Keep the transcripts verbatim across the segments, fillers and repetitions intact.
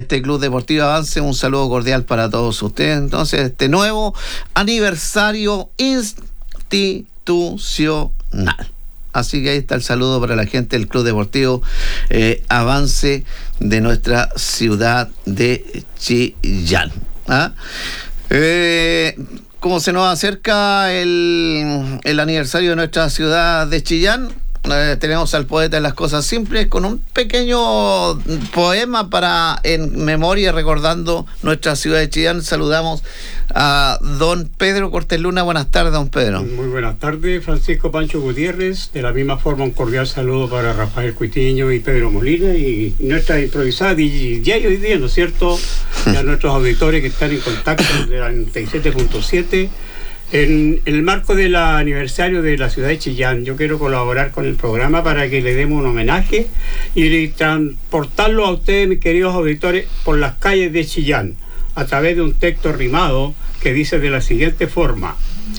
este Club Deportivo Avance. Un saludo cordial para todos ustedes. Entonces, este nuevo aniversario institucional. Así que ahí está el saludo para la gente del Club Deportivo eh, Avance de nuestra ciudad de Chillán. ¿Ah? Eh, como se nos acerca el, el aniversario de nuestra ciudad de Chillán, eh, tenemos al poeta de las cosas simples con un pequeño poema para en memoria recordando nuestra ciudad de Chillán. Saludamos a don Pedro Cortés Luna. Buenas tardes, don Pedro. Muy buenas tardes, Francisco Pancho Gutiérrez. De la misma forma, un cordial saludo para Rafael Cuitiño y Pedro Molina y nuestra improvisada D J hoy día, ¿no es cierto? Y a nuestros auditores que están en contacto de la noventa y siete punto siete. En el marco del aniversario de la ciudad de Chillán, yo quiero colaborar con el programa para que le demos un homenaje y transportarlo a ustedes, mis queridos auditores, por las calles de Chillán, a través de un texto rimado que dice de la siguiente forma: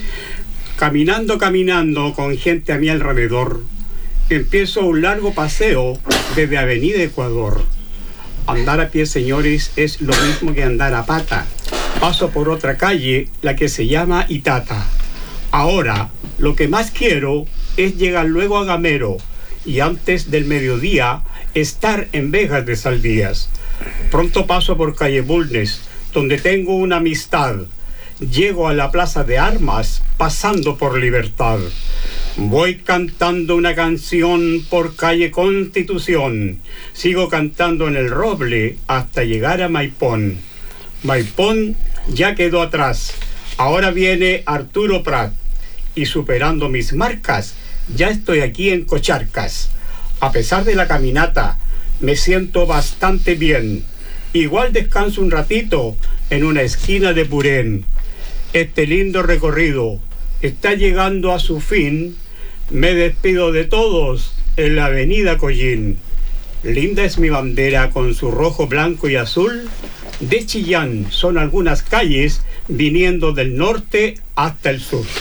caminando, caminando con gente a mi alrededor, empiezo un largo paseo desde Avenida Ecuador. Andar a pie, señores, es lo mismo que andar a pata. Paso por otra calle, la que se llama Itata. Ahora, lo que más quiero es llegar luego a Gamero y antes del mediodía estar en Vegas de Saldías. Pronto paso por calle Bulnes, donde tengo una amistad. Llego a la Plaza de Armas, pasando por Libertad. Voy cantando una canción por calle Constitución. Sigo cantando en el Roble hasta llegar a Maipón. Maipón ya quedó atrás. Ahora viene Arturo Prat. Y superando mis marcas, ya estoy aquí en Cocharcas. A pesar de la caminata, me siento bastante bien. Igual descanso un ratito en una esquina de Purén. Este lindo recorrido está llegando a su fin. Me despido de todos en la avenida Collín. Linda es mi bandera con su rojo, blanco y azul. De Chillán son algunas calles viniendo del norte hasta el sur.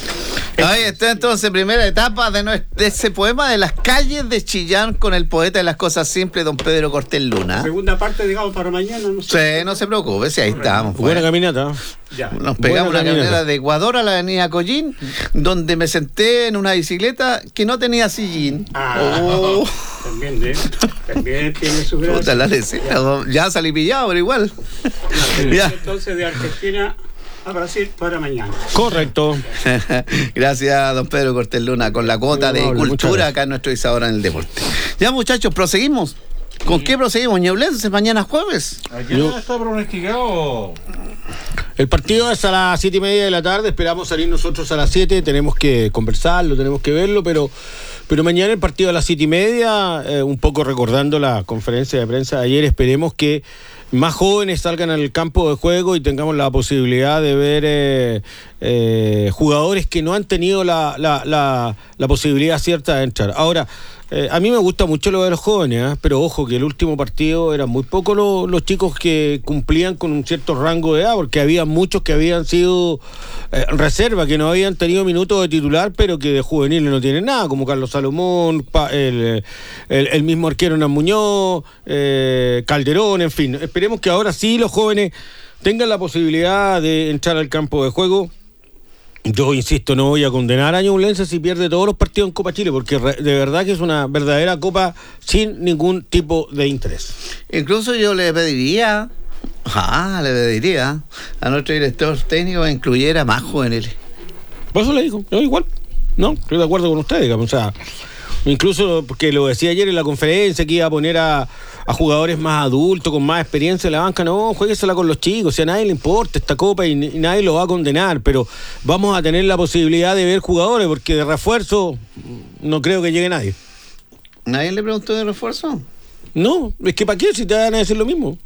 Ahí está entonces, primera etapa de, nuestro, de ese poema de las calles de Chillán con el poeta de las cosas simples, don Pedro Cortés Luna. Segunda parte, digamos, para mañana. No sé. Sí, no se preocupe, si ahí estamos. Buena caminata. Ya. Nos pegamos una caminata de Ecuador a la avenida Collín, donde me senté en una bicicleta que no tenía sillín. Ah, oh. También, ¿eh? También tiene su gracia. Puta, la ya. ya salí pillado, pero igual. Ya. Entonces, de Argentina a Brasil para mañana. Correcto. Gracias, don Pedro Cortés Luna, con la cuota de cultura acá en nuestro Isadora en el deporte. Ya, muchachos, proseguimos. ¿Con sí. qué proseguimos? Ñublense mañana jueves. ¿Aquí no está pronosticado? El partido es a las siete y media de la tarde. Esperamos salir nosotros a las siete. Tenemos que conversarlo, tenemos que verlo, pero pero mañana el partido a las siete y media, eh, un poco recordando la conferencia de prensa de ayer. Esperemos que más jóvenes salgan al campo de juego y tengamos la posibilidad de ver eh, eh, jugadores que no han tenido la, la, la, la posibilidad cierta de entrar. Ahora, eh, a mí me gusta mucho lo de los jóvenes, ¿eh? Pero ojo que el último partido eran muy pocos los, los chicos que cumplían con un cierto rango de edad, porque había muchos que habían sido eh, reserva, que no habían tenido minutos de titular, pero que de juveniles no tienen nada, como Carlos Salomón, pa, el, el, el mismo arquero Hernán Muñoz, eh, Calderón, en fin. Esperemos que ahora sí los jóvenes tengan la posibilidad de entrar al campo de juego. Yo insisto, no voy a condenar a Ñublense si pierde todos los partidos en Copa Chile, porque de verdad que es una verdadera copa sin ningún tipo de interés. Incluso yo le pediría, ah, le pediría a nuestro director técnico que incluyera más juveniles. Por eso le digo, yo igual, no, estoy de acuerdo con usted, digamos, o sea, incluso porque lo decía ayer en la conferencia que iba a poner a, a jugadores más adultos, con más experiencia en la banca. No, jueguesela con los chicos, o sea, a nadie le importa esta copa y, y nadie lo va a condenar, pero vamos a tener la posibilidad de ver jugadores, porque de refuerzo no creo que llegue nadie. ¿Nadie le preguntó de refuerzo? No, es que ¿para qué si te van a decir lo mismo?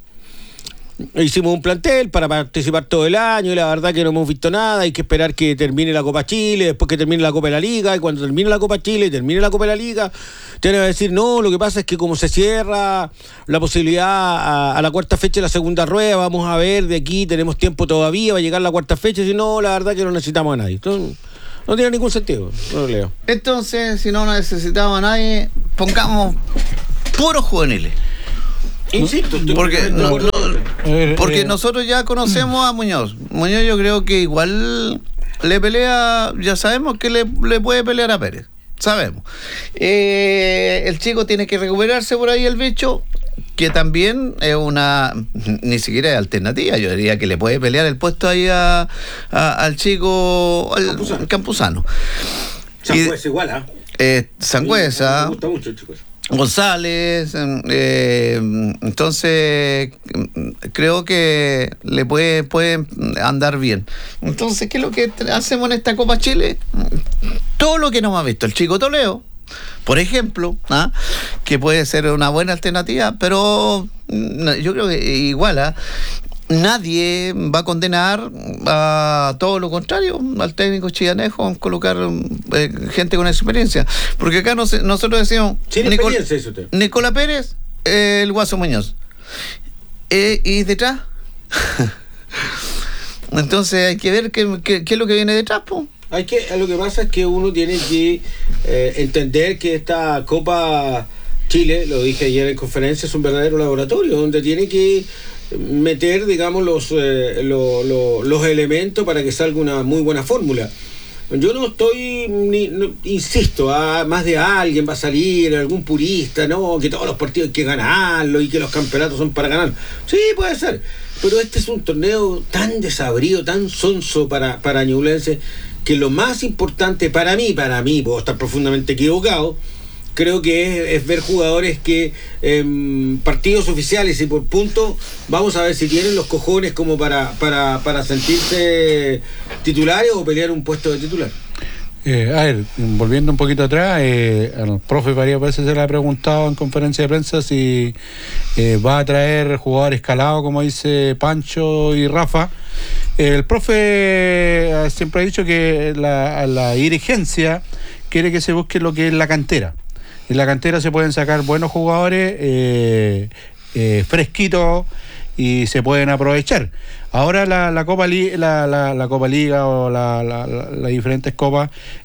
Hicimos un plantel para participar todo el año y la verdad que no hemos visto nada. Hay que esperar que termine la Copa Chile, después que termine la Copa de la Liga, y cuando termine la Copa Chile y termine la Copa de la Liga, te van a decir, no, lo que pasa es que como se cierra la posibilidad a, a la cuarta fecha de la segunda rueda, vamos a ver, de aquí tenemos tiempo todavía, va a llegar la cuarta fecha, y si no, la verdad que no necesitamos a nadie. Entonces, no tiene ningún sentido, no lo leo. Entonces, si no necesitamos a nadie, pongamos puros juveniles. Insisto, porque no, no, A ver, Porque eh, nosotros ya conocemos a Muñoz. Muñoz yo creo que igual le pelea, ya sabemos que le, le puede pelear a Pérez. Sabemos. Eh, el chico tiene que recuperarse por ahí el bicho, que también es una, ni siquiera es alternativa, yo diría que le puede pelear el puesto ahí a, a- al chico, al Campuzano. Campuzano. Sangüesa igual, ¿ah? Eh, Sangüesa, Me gusta mucho el chico. González, eh, entonces creo que le puede, puede andar bien. Entonces, ¿qué es lo que hacemos en esta Copa Chile? Todo lo que nos ha visto el Chico Toledo, por ejemplo, ¿ah? Que puede ser una buena alternativa, pero no, yo creo que igual, ¿ah? Nadie va a condenar a todo lo contrario al técnico chillanejo en colocar eh, gente con experiencia, porque acá no se- nosotros decimos Sin Nicol- experiencia, dice usted. Nicolás Pérez, eh, el Guaso Muñoz, Eh, y detrás entonces hay que ver qué, qué- qué es lo que viene detrás, po. Hay que, lo que pasa es que uno tiene que eh, entender que esta Copa Chile, lo dije ayer en conferencia, es un verdadero laboratorio donde tiene que meter, digamos, los, eh, lo- lo- los elementos para que salga una muy buena fórmula. Yo no estoy, ni, no- insisto, ah, más de alguien va a salir, algún purista, no, que todos los partidos hay que ganarlo y que los campeonatos son para ganar. Sí, puede ser, pero este es un torneo tan desabrido, tan sonso para, para Ñublense, que lo más importante para mí, para mí, puedo estar profundamente equivocado, creo que es, es ver jugadores que en partidos oficiales y por puntos, vamos a ver si tienen los cojones como para, para, para sentirse titulares o pelear un puesto de titular. eh, a ver, volviendo un poquito atrás, eh, al profe varias veces se le ha preguntado en conferencia de prensa si eh, va a traer jugadores calados, como dice Pancho y Rafa. El profe eh, siempre ha dicho que la, la dirigencia quiere que se busque lo que es la cantera. En la cantera se pueden sacar buenos jugadores, eh, eh, fresquitos, y se pueden aprovechar. Ahora la, la Copa Li- la, la, la Copa Liga o la, la, la- las diferentes copas,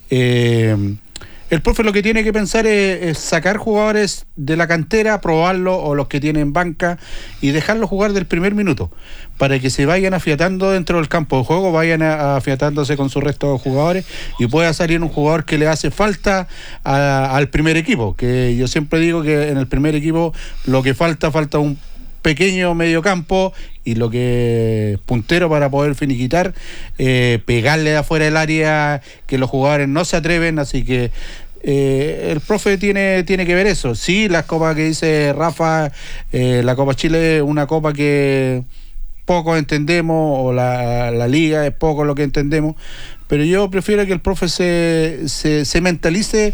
eh, el profe lo que tiene que pensar es, es sacar jugadores de la cantera, probarlos, o los que tienen banca, y dejarlos jugar del primer minuto, para que se vayan afiatando dentro del campo de juego, vayan a- afiatándose con su resto de jugadores, y pueda salir un jugador que le hace falta a- al primer equipo, que yo siempre digo que en el primer equipo lo que falta, falta un pequeño mediocampo, y lo que es puntero para poder finiquitar, eh, pegarle de afuera del área, que los jugadores no se atreven, así que eh, el profe tiene, tiene que ver eso. Sí, las copas que dice Rafa, eh, la Copa Chile es una copa que poco entendemos, o la, la liga es poco lo que entendemos, pero yo prefiero que el profe se, se, se mentalice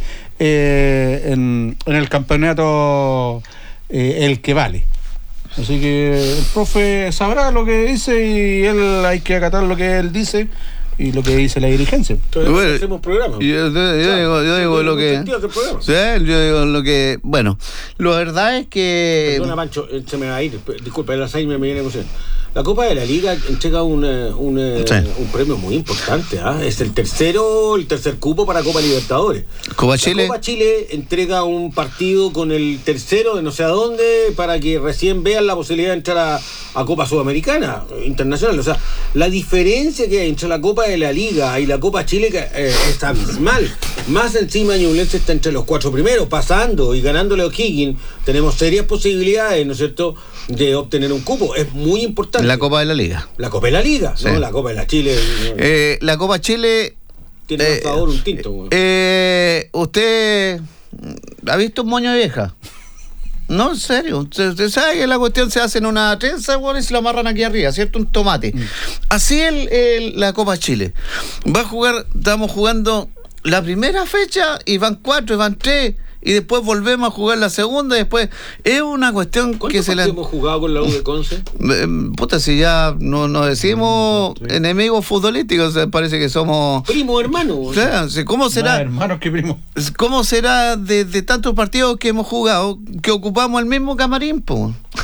eh, en, en el campeonato eh, el que vale. Así que el profe sabrá lo que dice, y él hay que acatar lo que él dice y lo que dice la dirigencia. Entonces Bueno, hacemos programa. Yo, yo- yo Claro, digo, yo digo no lo tiene que. sentido hacer programa. Sí, yo digo lo que. Bueno, la verdad es que. Perdona, Pancho, eh, se me va a ir. P- Disculpa, el Alzheimer me viene emoción. La Copa de la Liga entrega un, eh, un, eh, Sí. un premio muy importante. ¿ah? Es el tercero, el tercer cupo para Copa Libertadores. Copa La Chile. Copa Chile entrega un partido con el tercero de no sé a dónde, para que recién vean la posibilidad de entrar a, a Copa Sudamericana, eh, internacional. O sea, la diferencia que hay entre la Copa de la Liga y la Copa Chile eh, es abismal. Más encima, Ñublense está entre los cuatro primeros, pasando y ganándole a O'Higgins. Tenemos serias posibilidades, ¿no es cierto?, de obtener un cupo. Es muy importante. La Copa de la Liga. La Copa de la Liga, Sí. ¿no? La Copa de la Chile eh, Eh, la Copa Chile. tiene eh, un sabor, un tinto. güey. Eh, ¿Usted ha visto un moño de vieja? No, en serio. Usted, usted sabe que la cuestión se hace en una trenza, bueno, y se lo amarran aquí arriba, ¿cierto? Un tomate. Así el, el- la Copa Chile. Va a jugar, estamos jugando la primera fecha y van cuatro, y van tres, y después volvemos a jugar la segunda, y después es una cuestión que ¿Cuántos se la... partidos hemos jugado con la U de Conce? Eh, Puta, si ya no nos decimos enemigos futbolísticos, o sea, parece que somos... Primo, hermano. O sea, si- ¿cómo Más será? hermanos que primos. ¿Cómo será de, de tantos partidos que hemos jugado que ocupamos el mismo camarín, po?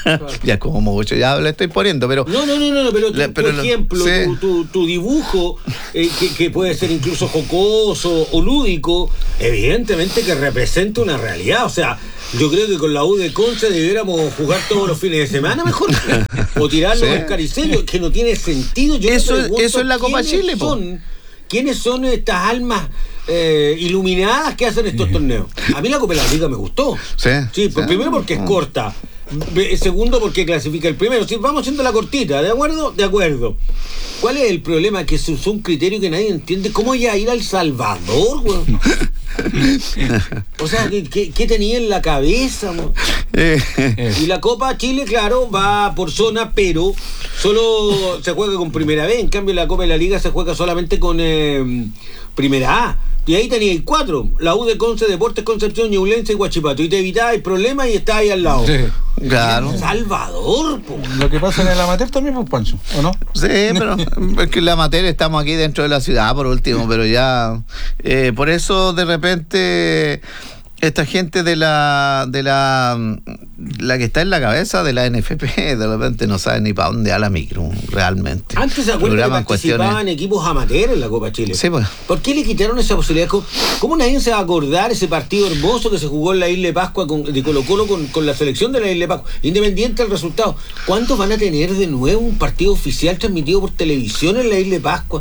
Ya como mucho, ya le estoy poniendo, pero... No, no, no, no, pero, tu, Le, pero por ejemplo, sí. tu, tu, tu dibujo, eh, que, que puede ser incluso jocoso o lúdico, evidentemente que representa una realidad. O sea, yo creo que con la U de Conce debiéramos jugar todos los fines de semana mejor. O tirarnos Sí. al Caricello, que no tiene sentido. Yo Eso- me pregunto eso es la Copa quiénes Chile, po. son, ¿Quiénes son estas almas eh, iluminadas que hacen estos torneos? A mí la Copa de la Liga me gustó. Sí. Sí, por Sí. primero porque es corta. Ve- Segundo, porque clasifica el primero. Sí, vamos haciendo la cortita, ¿de acuerdo? De acuerdo. ¿Cuál es el problema? Que se usó un criterio que nadie entiende. ¿Cómo ya ir al Salvador, weón? O sea, ¿qué, qué, qué tenía en la cabeza, weón? Eh, Y la Copa Chile, claro, va por zona, pero solo se juega con Primera B. En cambio, la Copa de la Liga se juega solamente con eh, Primera A. Y ahí teníais cuatro: la U de Conce, Deportes Concepción, Ñublense y Huachipato. Y te evitabais problemas y estabas ahí al lado. Sí. claro. Salvador, po. Lo que pasa en el amateur también, pues, Pancho, ¿o no? Sí, pero es que la materia estamos aquí dentro de la ciudad por último, pero ya eh, por eso de repente esta gente de la de la la que está en la cabeza de la N F P de repente no sabe ni para dónde va la micro realmente. Antes se acuerdan que Programan participaban equipos amateurs en la Copa Chile. Sí, pues. ¿Por qué le quitaron esa posibilidad? ¿Cómo- ¿Cómo nadie se va a acordar ese partido hermoso que se jugó en la Isla de Pascua con, de Colo Colo con, con la selección de la Isla de Pascua? Independiente del resultado. ¿Cuántos van a tener de nuevo un partido oficial transmitido por televisión en la Isla de Pascua?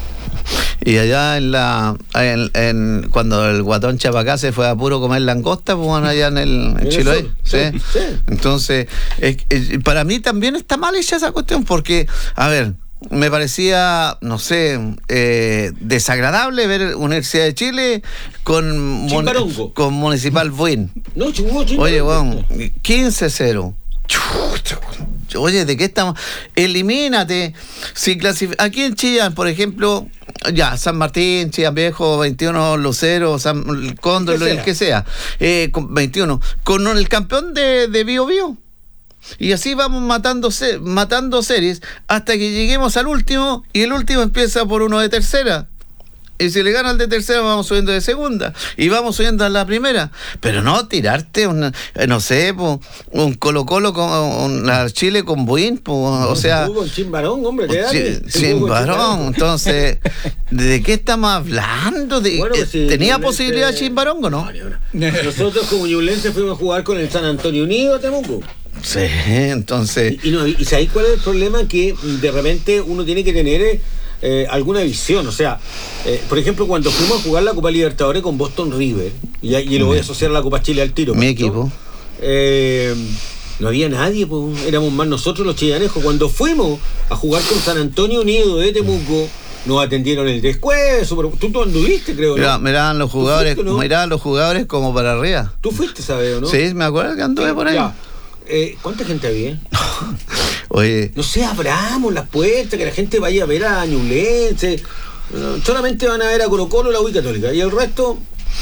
Y allá en la en, en- cuando el guatón Chapacá se fue a puro comer langosta, pues bueno, allá en el en el Chiloé, sur, ¿sí? sí, sí. Entonces, es- es- para mí también está mal hecha esa cuestión, porque, a ver, me parecía, no sé, eh, desagradable ver Universidad de Chile con, mon- Chimbarongo. con Municipal Buin. No, chingó, chingó. Oye, weón, quince cero. Chucha, oye, ¿de qué estamos? Elimínate. Si clasific- Aquí en Chillán, por ejemplo, ya, San Martín, Chillán Viejo, veintiuno, Lucero, San Cóndor, El que el sea. que sea, eh, con veintiuno, con el campeón de, de Bio Bio. Y así vamos matando, se- matando series hasta que lleguemos al último, y el último empieza por uno de tercera. Y si le gana al de tercera, vamos subiendo de segunda. Y vamos subiendo a la primera. Pero no tirarte, un, eh, no sé, po, un Colo Colo con un, la Chile con Buin, po, o sea... Jugó con Chimbarón, hombre, ¿qué Chi- dale? Sin Jugó con varón, Chimbarón. entonces, ¿de qué estamos hablando? De, Bueno, eh, pues, sí, ¿Tenía Ñublense- posibilidad Chimbarón o no? No, ni una. Nosotros como Ñublense fuimos a jugar con el San Antonio Unido a Temuco. Sí, entonces... Y, y, no, y ¿sabéis cuál es el problema? Que de repente uno tiene que tener eh, eh, alguna visión. O sea, eh, por ejemplo, cuando fuimos a jugar la Copa Libertadores con Boston River, y, y lo voy a asociar a la Copa Chile al tiro. Mi ¿no? equipo. Eh, no había nadie, pues, éramos más nosotros los chillanejos. Cuando fuimos a jugar con San Antonio Unido de Temuco, nos atendieron el descuezo. Pero tú, tú anduviste, creo, ¿no? Mira, miraban los jugadores, fuiste, no? miraban los jugadores como para arriba. Tú fuiste, ¿sabes, o no? Sí, me acuerdo que anduve por ahí. Ya. Eh, ¿Cuánta gente había? Oye, No sé, abramos las puertas, que la gente vaya a ver a Ñublense. No, solamente van a ver a Colo Colo, la U Católica. Y el resto,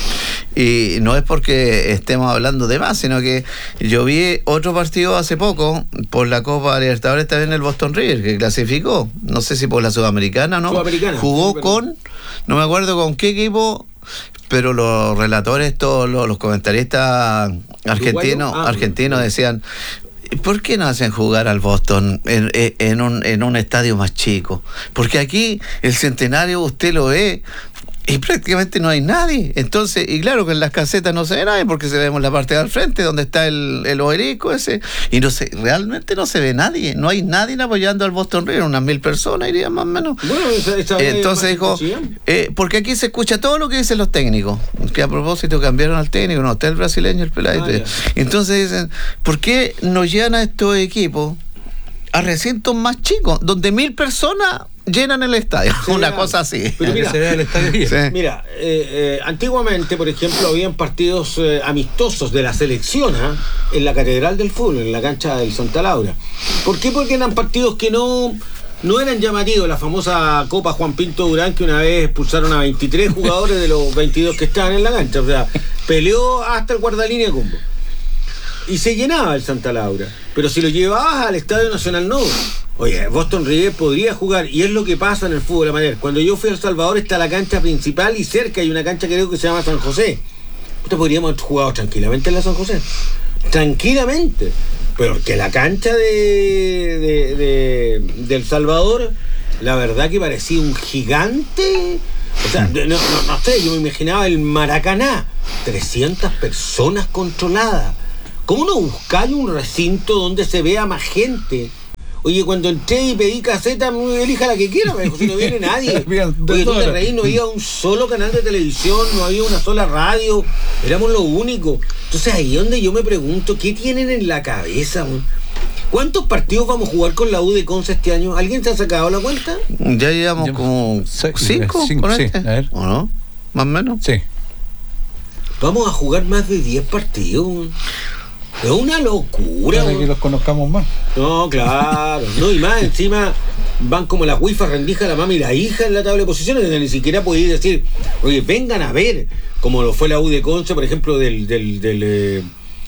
y no es porque estemos hablando de más, sino que yo vi otro partido hace poco por la Copa Libertadores también el Boston River, que clasificó, no sé si por la Sudamericana o no, Sudamericana, jugó sí, con, no me acuerdo con qué equipo, pero los relatores, todos los, los comentaristas argentinos, Ah, argentinos decían, ¿por qué no hacen jugar al Boston en, en, un, en un estadio más chico? Porque aquí el Centenario usted lo ve y prácticamente no hay nadie. Entonces, y claro que en las casetas no se ve nadie porque se vemos la parte de al frente donde está el, el obelisco ese, y no se, realmente no se ve nadie, no hay nadie apoyando al Boston River, unas mil personas irían más o menos. bueno, esa, esa vez Entonces dijo, eh, porque aquí se escucha todo lo que dicen los técnicos, que a propósito cambiaron al técnico, no está el brasileño, el peladito. Ah, Entonces dicen, ¿por qué nos llevan a estos equipos a recintos más chicos, donde mil personas llenan el estadio? Sí, Una ya. cosa así. Pero Para que mira, se vea el estadio bien. Sí. Mira, eh, eh, antiguamente, por ejemplo, habían partidos eh, amistosos de la selección ¿ah? en la Catedral del Fútbol, en la cancha del Santa Laura. ¿Por qué? Porque eran partidos que no, no eran llamativos. La famosa Copa Juan Pinto Durán, que una vez expulsaron a veintitrés jugadores de los veintidós que estaban en la cancha. O sea, peleó hasta el guardalínea combo. Y se llenaba el Santa Laura. Pero si lo llevabas al Estadio Nacional, no. Oye, Boston River podría jugar, y es lo que pasa en el fútbol amateur. Cuando yo fui a El Salvador está la cancha principal y cerca hay una cancha que creo que se llama San José. Nosotros podríamos haber jugado tranquilamente en la San José. Tranquilamente. pero que la cancha de, de, de, de El Salvador, la verdad que parecía un gigante. O sea, no, no, no sé, yo me imaginaba el Maracaná, trescientas personas controladas. ¿Cómo no buscar un recinto donde se vea más gente? Oye, cuando entré y pedí caseta, elija la que quiera, me dijo, si no viene nadie. Oye, tú te reís, no había un solo canal de televisión, no había una sola radio, éramos lo único. Entonces ahí es donde yo me pregunto, ¿qué tienen en la cabeza? ¿Cuántos partidos vamos a jugar con la U de Conce este año? ¿Alguien te ha sacado la cuenta? Ya llevamos como cinco, cinco con sí, este, a ver. ¿o no? Más o menos. Sí. Vamos a jugar más de diez partidos. Es una locura. Para que los conozcamos más. No, claro. No, y más encima van como las wifas rendijas, la mamá y la hija en la tabla de posiciones, donde ni siquiera podéis decir, oye, vengan a ver, como lo fue la U de Conce, por ejemplo, del, del, del eh,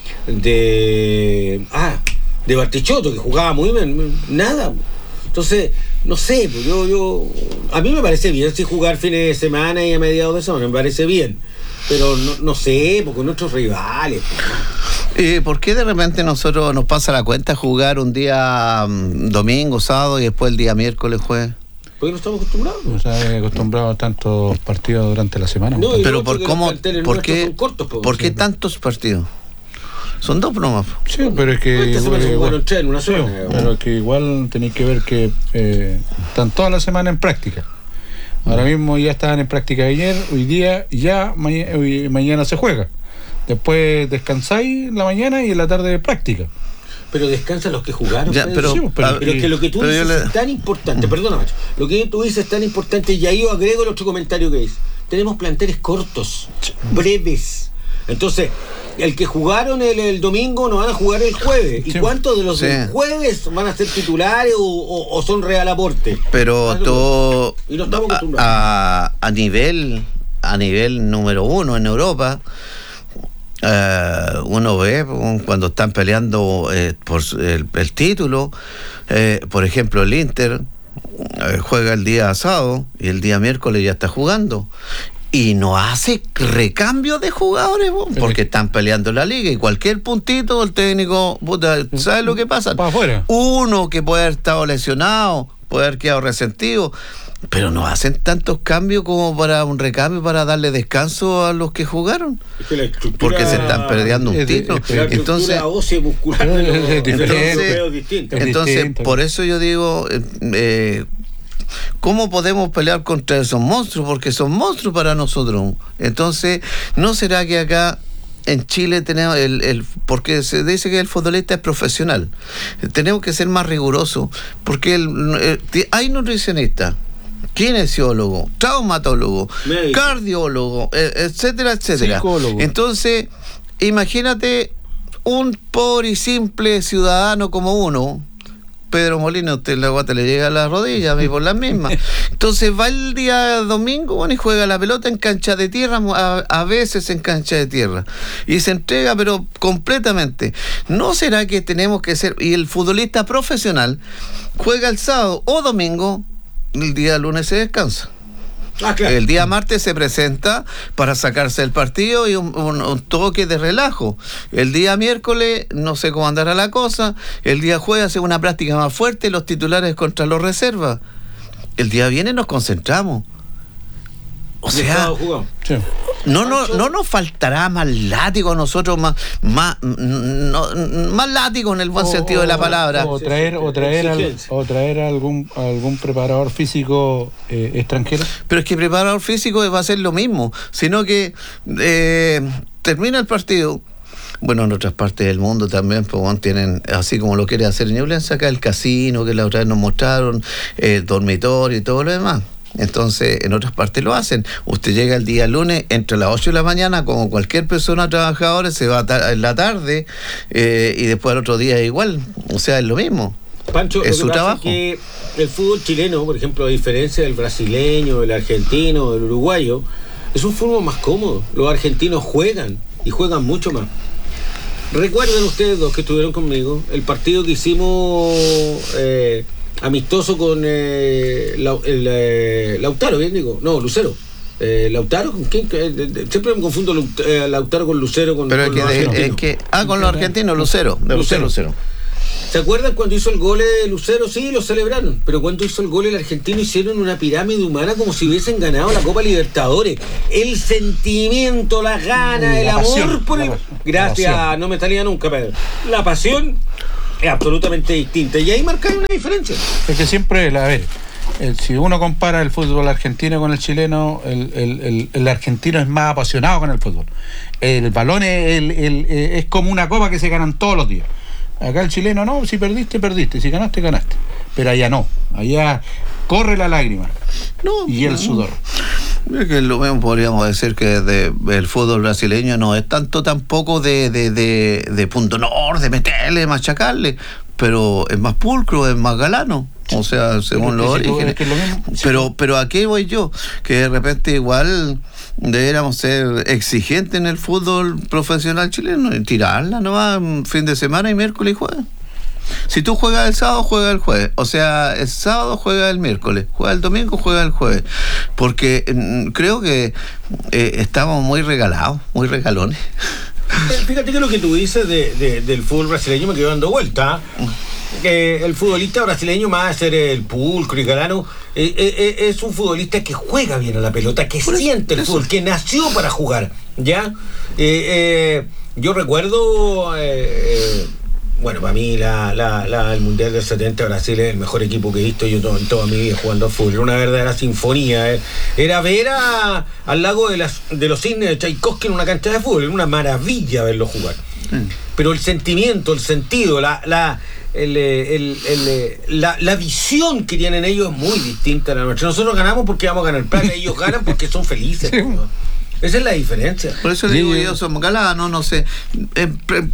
de ah, de Bartichotto, que jugaba muy bien, nada. Entonces, no sé, pues yo, yo, a mí me parece bien si jugar fines de semana y a mediados de semana, me parece bien. Pero no, no sé, porque nuestros rivales. Eh, ¿Por qué de repente nosotros nos pasa la cuenta jugar un día um, domingo, sábado y después el día miércoles, jueves? Porque no estamos acostumbrados. No estamos acostumbrados a tantos partidos durante la semana. No, Pero por cómo, ¿por qué, cortos, ¿por qué tantos partidos? Son dos nomás. Sí, pero es que Esta semana se jugaron tres en una sí, semana. pero es que igual tenéis que ver que eh, están toda la semana en práctica. Ahora mismo ya estaban en práctica ayer, hoy día ya mañana, hoy, mañana se juega. Después descansáis en la mañana y en la tarde de práctica. Pero descansan los que jugaron. Ya, pero, sí, pero, pero que lo que tú pero dices le... es tan importante, perdona, macho, lo que tú dices es tan importante, y ahí yo agrego el otro comentario que es, tenemos planteles cortos, breves. Entonces, el que jugaron el, el domingo no van a jugar el jueves. ¿Y sí, cuántos de los sí. del jueves van a ser titulares o, o, o son real aporte? Pero todo y no estamos acostumbrados. A, a nivel a nivel número uno en Europa, Uh, uno ve cuando están peleando eh, por el, el título, eh, por ejemplo el Inter eh, juega el día sábado y el día miércoles ya está jugando y no hace recambio de jugadores, bo, porque están peleando la liga y cualquier puntito el técnico, puta, ¿sabe lo que pasa? Para afuera. Uno que puede haber estado lesionado, puede haber quedado resentido, pero no hacen tantos cambios como para un recambio, para darle descanso a los que jugaron. Es que la estructura, porque se están perdiendo un título. Entonces, ósea muscular de los, entonces, entonces, entonces por eso yo digo, eh, ¿cómo podemos pelear contra esos monstruos? Porque son monstruos para nosotros. Entonces, ¿no será que acá en Chile tenemos el, el porque se dice que el futbolista es profesional, tenemos que ser más rigurosos, porque el, el, hay nutricionistas, kinesiólogo, traumatólogo, médico, cardiólogo, etcétera, etcétera. Psicólogo. Entonces, imagínate un pobre y simple ciudadano como uno, Pedro Molina, usted la guata le llega a las rodillas, a mí por las mismas. Entonces va el día domingo, bueno, y juega la pelota en cancha de tierra, a, a veces en cancha de tierra, y se entrega, pero completamente. ¿No será que tenemos que ser, y el futbolista profesional juega el sábado o domingo, el día lunes se descansa? Ah, claro. El día martes se presenta para sacarse el partido y un, un, un toque de relajo. El día miércoles no sé cómo andará la cosa. El día jueves hace una práctica más fuerte, los titulares contra los reservas. El día viernes nos concentramos. O sea, sí. no, no, no nos faltará más látigo a nosotros, más, más, no, más látigo en el buen o, sentido de la palabra. O traer, o traer, al, o traer algún, algún preparador físico eh, extranjero. Pero es que preparador físico va a ser lo mismo, sino que eh, termina el partido. Bueno, en otras partes del mundo también pues, tienen, así como lo quiere hacer Ñublense, acá el casino que la otra vez nos mostraron, el dormitorio y todo lo demás. Entonces, en otras partes lo hacen. Usted llega el día lunes entre las ocho de la mañana, como cualquier persona trabajadora, se va a en la tarde eh, y después al otro día igual. O sea, es lo mismo. Pancho, es lo su que trabajo. Pasa es que el fútbol chileno, por ejemplo, a diferencia del brasileño, del argentino, del uruguayo, es un fútbol más cómodo. Los argentinos juegan y juegan mucho más. Recuerden ustedes dos que estuvieron conmigo el partido que hicimos eh, amistoso con eh, la, el, eh, Lautaro, bien digo, no, Lucero. Eh, Lautaro, ¿con quién? Eh, siempre me confundo eh, Lautaro con Lucero. Con, Pero con es que, de, es que ah, con los argentinos, Lucero, de Lucero, Lucero. ¿Se acuerdan cuando hizo el gol de Lucero? Sí, lo celebraron. Pero cuando hizo el gol el argentino hicieron una pirámide humana como si hubiesen ganado la Copa Libertadores. El sentimiento, las ganas, el amor pasión, por el... Gracias, no me salía nunca, Pedro. La pasión es absolutamente distinta. Y ahí marca una diferencia. Es que siempre, a ver, el, si uno compara el fútbol argentino con el chileno, el, el, el, el argentino es más apasionado con el fútbol. El balón es, el, el, es como una copa que se ganan todos los días. Acá el chileno no, si perdiste, perdiste, si ganaste, ganaste. Pero allá no, allá corre la lágrima no, y el sudor. Es que lo mismo podríamos decir que de, el fútbol brasileño no es tanto tampoco de, de, de, de punto honor, de meterle, machacarle, pero es más pulcro, es más galano. O sea, según los orígenes. Pero, pero ¿a qué voy yo? Que de repente igual deberíamos ser exigentes en el fútbol profesional chileno y tirarla nomás fin de semana y miércoles y jueves. Si tú juegas el sábado, juega el jueves. O sea, el sábado juega el miércoles, juega el domingo, juega el jueves. Porque mm, creo que eh, estamos muy regalados, muy regalones. Fíjate que lo que tú dices de, de, del fútbol brasileño me quedó dando vuelta. Que el futbolista brasileño, más de ser el pulcro y galano, eh, eh, es un futbolista que juega bien a la pelota, que Por siente eso, el fútbol, eso. que nació para jugar, ¿ya? Eh, eh, yo recuerdo, eh, eh, bueno, para mí la, la, la, el Mundial del setenta, Brasil es el mejor equipo que he visto yo todo, en toda mi vida jugando al fútbol. Era una verdadera sinfonía. Eh. Era ver a, al lago de, las, de los cisnes de Tchaikovsky en una cancha de fútbol. Era una maravilla verlo jugar. Mm. Pero el sentimiento, el sentido, la... la El, el, el, el, la, la visión que tienen ellos es muy distinta a la nuestra. Nosotros ganamos porque vamos a ganar plata, ellos ganan porque son felices. Sí. Esa es la diferencia. Por eso digo yo, somos galanos, no sé. Eh, pre,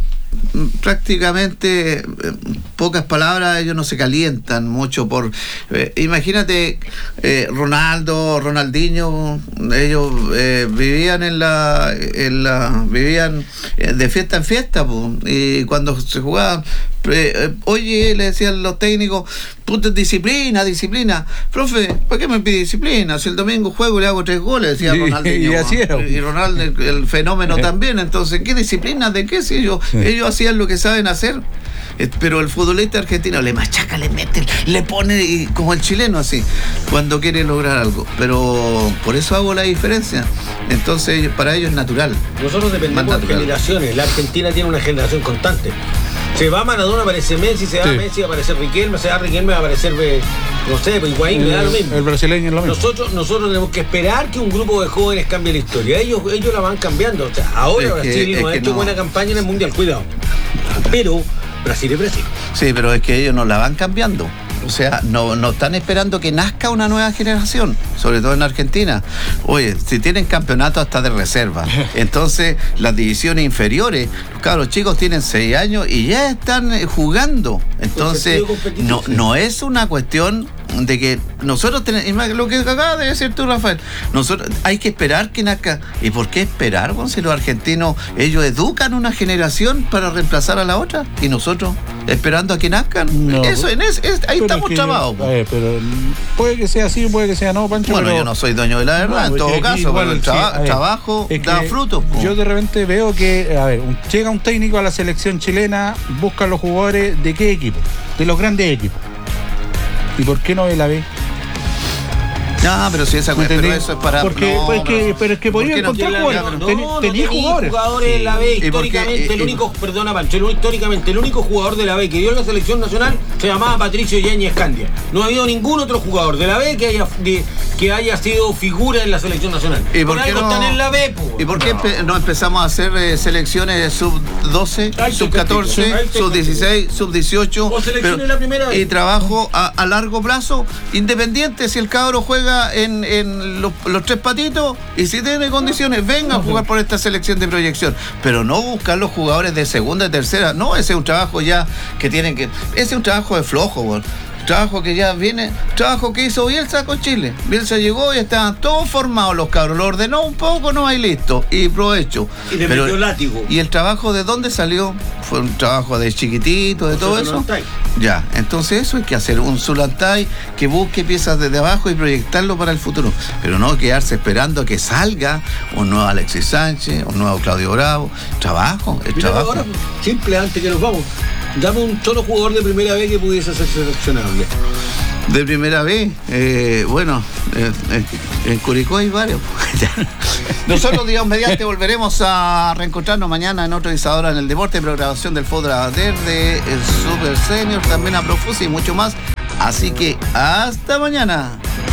prácticamente, eh, pocas palabras, ellos no se calientan mucho por... Eh, imagínate, eh, Ronaldo, Ronaldinho, ellos eh, vivían en la... En la vivían de fiesta en fiesta, pues, y cuando se jugaban... Eh, oye, le decían los técnicos, puta, disciplina, disciplina. Profe, ¿para qué me pide disciplina? Si el domingo juego y le hago tres goles, decía sí, Ronaldinho. Y, así era. y Ronaldo, el, el fenómeno también. Entonces, ¿qué disciplina? ¿De qué? Si ellos, sí. ellos hacían lo que saben hacer. Pero el futbolista argentino le machaca, le mete, le pone y, como el chileno así, cuando quiere lograr algo. Pero por eso hago la diferencia. Entonces, para ellos es natural. Nosotros dependemos de generaciones. La Argentina tiene una generación constante. Se va Maradona, aparece Messi, se va sí. Messi, aparece Riquelme, se va Riquelme, va a aparecer, no sé, Higuaín, me da lo mismo. El brasileño es lo mismo. Nosotros, nosotros tenemos que esperar que un grupo de jóvenes cambie la historia. Ellos, ellos la van cambiando. O sea, ahora es Brasil que, no ha hecho no. buena campaña en el Mundial, cuidado. Pero Brasil es Brasil. Sí, pero es que ellos no la van cambiando. O sea, no, no están esperando que nazca una nueva generación, sobre todo en Argentina. Oye, si tienen campeonato hasta de reserva, entonces las divisiones inferiores, los cabros chicos tienen seis años y ya están jugando. Entonces, no, no es una cuestión de que nosotros tenemos, lo que acabas de decir tú, Rafael, nosotros hay que esperar que nazca. ¿Y por qué esperar? Bueno, si los argentinos, ellos educan una generación para reemplazar a la otra, y nosotros esperando a que nazcan. No, eso, en es, es, ahí estamos trabados. Eh, pero puede que sea así, puede que sea no, Pancho. Bueno, pero, yo no soy dueño de la verdad, no, en todo caso, igual, pero el traba, sí, trabajo es da frutos. Yo de repente veo que, a ver, un, llega un técnico a la selección chilena, busca a los jugadores de qué equipo, de los grandes equipos. ¿Y por qué no de la B? No, pero si esa cuestión, pero eso es para... Porque, no, pues no, que, pero es que podría encontrar no, jugadores. No, Ten, no, tenía jugadores. jugadores de la B, históricamente, qué, el único, eh, perdona Pancho, históricamente, el único jugador de la B que dio en la selección nacional se llamaba Patricio Yáñez Candia. No ha habido ningún otro jugador de la B que haya, de, que haya sido figura en la selección nacional. ¿Y por, por qué algo no, están en la B, po? ¿Y por qué no, empe, no empezamos a hacer eh, selecciones sub doce, sub catorce, sub dieciséis, sub dieciocho? O selecciones pero, la primera vez. Y trabajo a, a largo plazo, independiente si el cabro juega en, en Los, los tres patitos y si tiene condiciones venga a jugar por esta selección de proyección, pero no buscar los jugadores de segunda y tercera. No, ese es un trabajo ya que tienen que, ese es un trabajo de flojo, bueno. Trabajo que ya viene, trabajo que hizo Bielsa con Chile. Bielsa llegó y estaban todos formados los cabros, lo ordenó un poco, no hay listo, y provecho. Y le metió látigo. ¿Y el trabajo de dónde salió? Fue un trabajo de chiquitito, de todo eso. Ya, entonces eso hay que hacer, un Zulantay que busque piezas desde abajo y proyectarlo para el futuro, pero no quedarse esperando a que salga un nuevo Alexis Sánchez, un nuevo Claudio Bravo. Trabajo, el Mira, trabajo. Ahora, simple, antes que nos vamos. Dame un solo jugador de primera vez que pudiese ser seleccionable. De primera vez, eh, bueno, eh, eh, en Curicó hay varios. Nosotros, Dios mediante, volveremos a reencontrarnos mañana en otro Isadora en el Deporte, programación del fútbol amateur, de el Super Senior, también a Profusi y mucho más. Así que hasta mañana.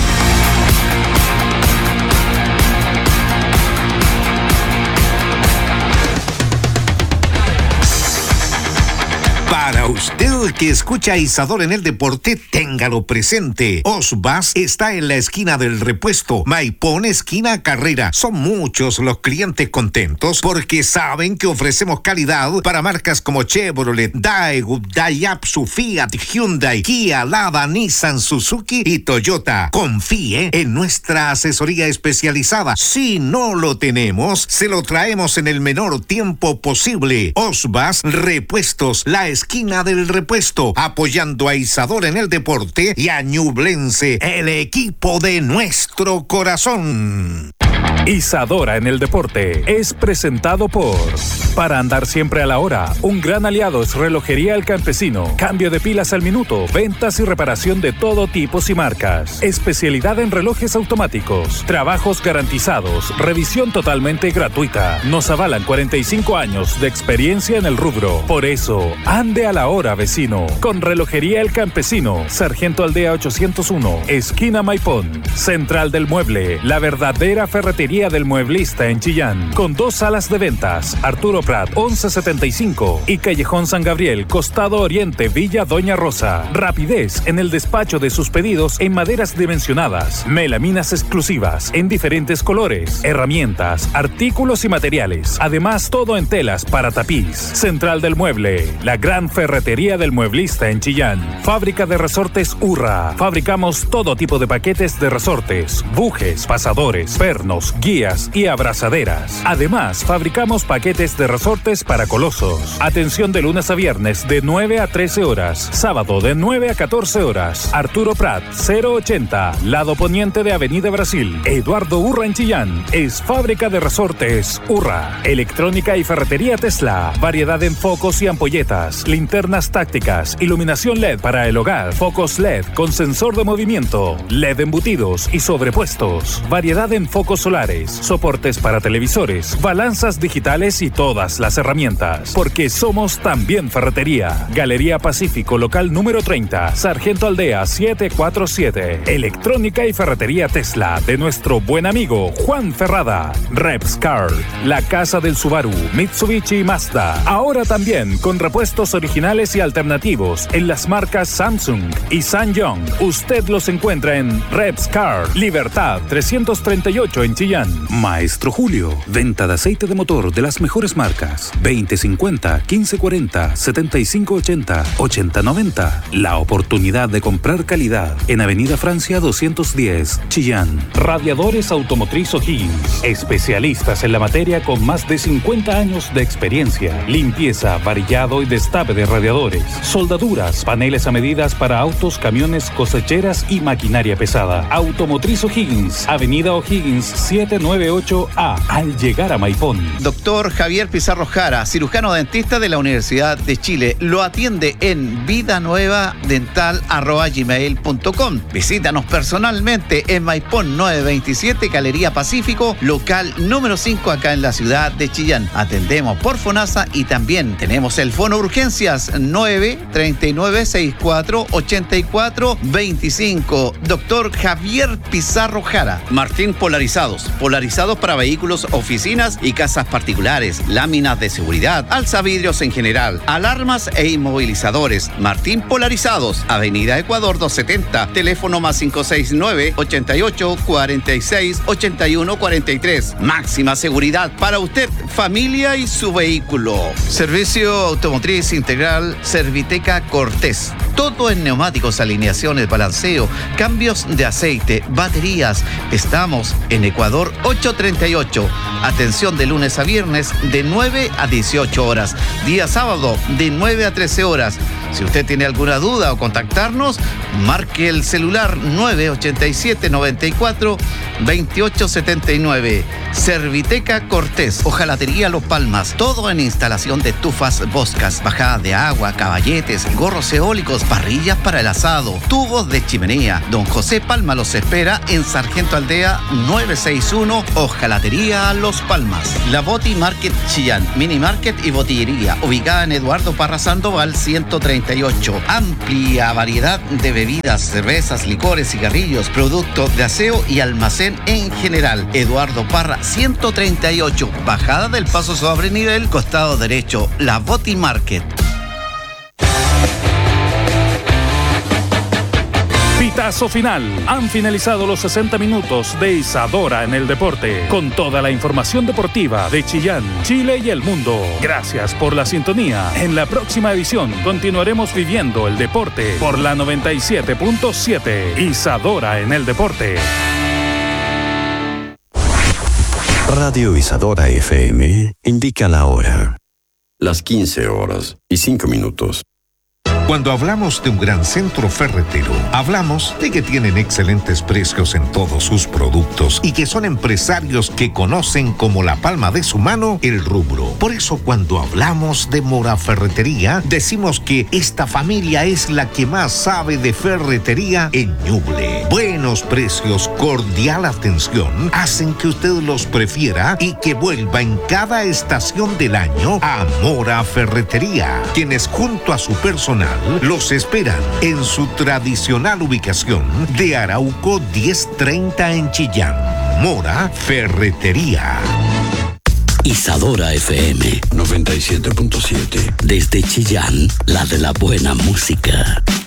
Para usted que escucha Isadora en el Deporte, téngalo presente. Osbas está en la esquina del Repuesto, Maipón, esquina Carrera. Son muchos los clientes contentos porque saben que ofrecemos calidad para marcas como Chevrolet, Daewoo, Daihatsu, Fiat, Hyundai, Kia, Lada, Nissan, Suzuki y Toyota. Confíe en nuestra asesoría especializada. Si no lo tenemos, se lo traemos en el menor tiempo posible. Osbas Repuestos, la esquina del Repuesto, apoyando a Isadora en el Deporte y a Ñublense, el equipo de nuestro corazón. Isadora en el Deporte es presentado por... Para andar siempre a la hora, un gran aliado es Relojería El Campesino. Cambio de pilas al minuto, ventas y reparación de todo tipos y marcas. Especialidad en relojes automáticos. Trabajos garantizados. Revisión totalmente gratuita. Nos avalan cuarenta y cinco años de experiencia en el rubro. Por eso, ande a la hora, vecino. Con Relojería El Campesino. Sargento Aldea ochocientos uno, esquina Maipón. Central del Mueble, la verdadera ferretería del mueblista en Chillán. Con dos salas de ventas. Arturo Prat, once setenta y cinco y Callejón San Gabriel, Costado Oriente, Villa Doña Rosa. Rapidez en el despacho de sus pedidos en maderas dimensionadas, melaminas exclusivas en diferentes colores, herramientas, artículos y materiales. Además, todo en telas para tapiz. Central del Mueble, la gran ferretería del mueblista en Chillán. Fábrica de resortes Urra. Fabricamos todo tipo de paquetes de resortes, bujes, pasadores, pernos, guías y abrazaderas. Además, fabricamos paquetes de resortes para colosos. Atención de lunes a viernes de nueve a trece horas. Sábado de nueve a catorce horas. Arturo Prat, cero ochenta, lado poniente de Avenida Brasil. Eduardo Urra en Chillán. Es fábrica de resortes Urra. Electrónica y ferretería Tesla. Variedad en focos y ampolletas. Linternas tácticas. Iluminación L E D para el hogar. Focos L E D con sensor de movimiento. L E D embutidos y sobrepuestos. Variedad en focos solares. Soportes para televisores. Balanzas digitales y todas las herramientas, porque somos también ferretería. Galería Pacífico, local número treinta, Sargento Aldea setecientos cuarenta y siete. Electrónica y ferretería Tesla de nuestro buen amigo Juan Ferrada. Repscar, la casa del Subaru, Mitsubishi y Mazda. Ahora también con repuestos originales y alternativos en las marcas Samsung y Sanyong. Usted los encuentra en Repscar, Libertad trescientos treinta y ocho en Chillán. Maestro Julio, venta de aceite de motor de las mejores marcas. veinte cincuenta, quince cuarenta, setenta y cinco ochenta, ochenta noventa. La oportunidad de comprar calidad en Avenida Francia doscientos diez, Chillán. Radiadores Automotriz O'Higgins. Especialistas en la materia con más de cincuenta años de experiencia. Limpieza, varillado y destape de radiadores. Soldaduras, paneles a medidas para autos, camiones, cosecheras y maquinaria pesada. Automotriz O'Higgins. Avenida O'Higgins setecientos noventa y ocho A. Al llegar a Maipón. Doctor Javier Pizarro Jara, cirujano dentista de la Universidad de Chile. Lo atiende en vidanuevadental arroba gmail punto com. Visítanos personalmente en Maipón novecientos veintisiete, Galería Pacífico, local número cinco, acá en la ciudad de Chillán. Atendemos por FONASA y también tenemos el Fono Urgencias nueve treinta y nueve sesenta y cuatro ochenta y cuatro veinticinco. Doctor Javier Pizarro Jara. Martín Polarizados. Polarizados para vehículos, oficinas y casas particulares. Láminas de seguridad, alzavidrios en general, alarmas e inmovilizadores. Martín Polarizados, Avenida Ecuador doscientos setenta, teléfono más cinco seis nueve, ochenta y ocho, cuarenta y seis, ochenta y uno cuarenta y tres. Máxima seguridad para usted, familia y su vehículo. Servicio automotriz integral Serviteca Cortés. Todo en neumáticos, alineaciones, balanceo, cambios de aceite, baterías. Estamos en Ecuador ochocientos treinta y ocho. Atención de lunes a viernes de nueve a dieciocho horas. Día sábado de nueve a trece horas. Si usted tiene alguna duda o contactarnos, marque el celular nueve ochenta y siete, noventa y cuatro, veintiocho setenta y nueve. Serviteca Cortés, hojalatería Los Palmas, todo en instalación de estufas Boscas, bajada de agua, caballetes, gorros eólicos, parrillas para el asado, tubos de chimenea. Don José Palma los espera en Sargento Aldea nueve seis uno, hojalatería Los Palmas. La Boti Market Chillán, mini market y botillería, ubicada en Eduardo Parra Sandoval ciento treinta y ocho. Amplia variedad de bebidas, cervezas, licores, cigarrillos, productos de aseo y almacén en general. Eduardo Parra ciento treinta y ocho, bajada del paso sobre nivel, costado derecho, la Boti Market. Pitazo final. Han finalizado los sesenta minutos de Isadora en el Deporte, con toda la información deportiva de Chillán, Chile y el mundo. Gracias por la sintonía. En la próxima edición continuaremos viviendo el deporte por la noventa y siete punto siete. Isadora en el Deporte. Radio Isadora F M indica la hora. Las quince horas y cinco minutos. Cuando hablamos de un gran centro ferretero, hablamos de que tienen excelentes precios en todos sus productos y que son empresarios que conocen como la palma de su mano el rubro. Por eso cuando hablamos de Mora Ferretería, decimos que esta familia es la que más sabe de ferretería en Ñuble. Buenos precios, cordial atención, hacen que usted los prefiera y que vuelva en cada estación del año a Mora Ferretería, quienes junto a su personal los esperan en su tradicional ubicación de Arauco diez treinta en Chillán. Mora Ferretería. Isadora F M noventa y siete punto siete. Desde Chillán, la de la buena música.